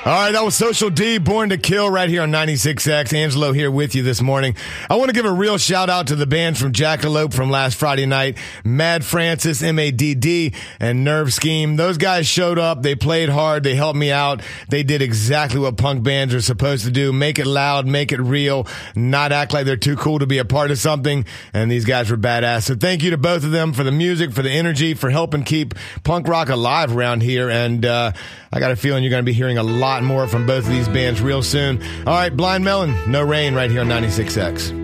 All right, that was Social D, Born to Kill, right here on 96X. Angelo here with you this morning. I want to give a real shout out to the bands from Jackalope from last Friday night, Mad Francis, MADD, and Nerve Scheme. Those guys showed up. They played hard. They helped me out. They did exactly what punk bands are supposed to do. Make it loud, make it real, not act like they're too cool to be a part of something. And these guys were badass. So thank you to both of them for the music, for the energy, for helping keep punk rock alive around here. And I got a feeling you're going to be hearing a lot more from both of these bands real soon. All right, Blind Melon, No Rain, right here on 96X.